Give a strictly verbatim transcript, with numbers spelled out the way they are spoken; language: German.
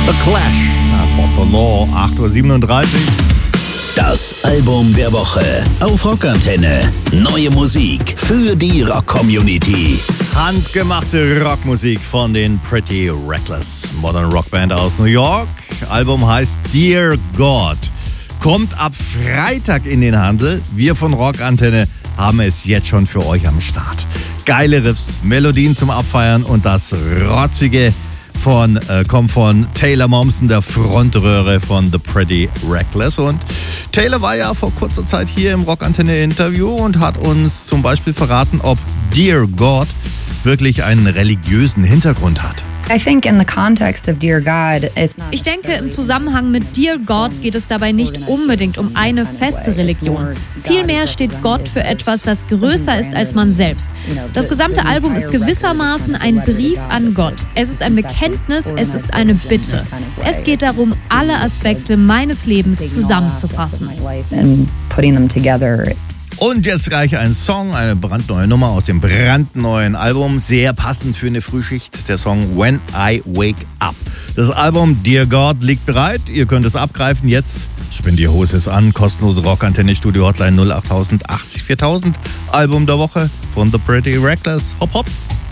The Clash, For the Law, acht Uhr siebenunddreißig. Das Album der Woche auf Rockantenne. Neue Musik für die Rock-Community. Handgemachte Rockmusik von den Pretty Reckless. Modern Rockband aus New York. Album heißt Dear God. Kommt ab Freitag in den Handel. Wir von Rockantenne haben es jetzt schon für euch am Start. Geile Riffs, Melodien zum Abfeiern und das Rotzige von, äh, kommt von Taylor Momsen, der Frontröhre von The Pretty Reckless. Und Taylor war ja vor kurzer Zeit hier im Rockantenne-Interview und hat uns zum Beispiel verraten, ob Dear God wirklich einen religiösen Hintergrund hat. Ich denke, im Zusammenhang mit Dear God geht es dabei nicht unbedingt um eine feste Religion. Vielmehr steht Gott für etwas, das größer ist als man selbst. Das gesamte Album ist gewissermaßen ein Brief an Gott. Es ist ein Bekenntnis, es ist eine Bitte. Es geht darum, alle Aspekte meines Lebens zusammenzufassen. Und jetzt gleich ein Song, eine brandneue Nummer aus dem brandneuen Album. Sehr passend für eine Frühschicht, der Song When I Wake Up. Das Album Dear God liegt bereit. Ihr könnt es abgreifen. Jetzt spinnt ihr Hoses an. Kostenlose Rockantenne Studio Hotline null acht null null null achtzig viertausend. Album der Woche von The Pretty Reckless. Hopp, hopp.